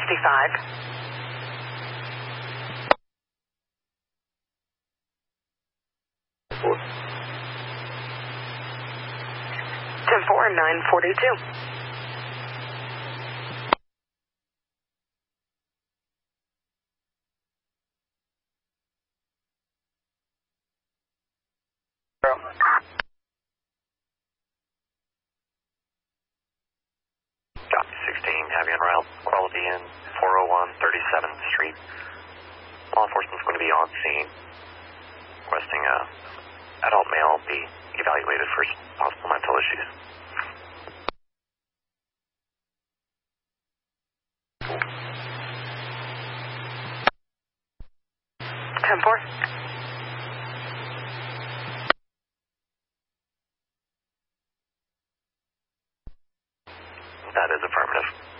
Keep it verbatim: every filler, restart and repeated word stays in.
sixty-five. ten four, nine forty-two. Copy sixteen, have you on route, quality in four oh one thirty-seventh Street. Law enforcement's going to be on scene. Requesting a adult male be evaluated for possible mental issues. ten four. That is affirmative.